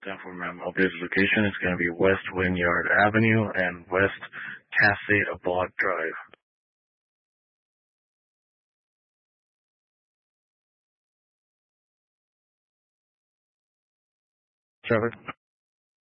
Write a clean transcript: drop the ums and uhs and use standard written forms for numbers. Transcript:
And for my mobility location, it's going to be West Wynyard Avenue and West Cascade Abad Drive. Trevor?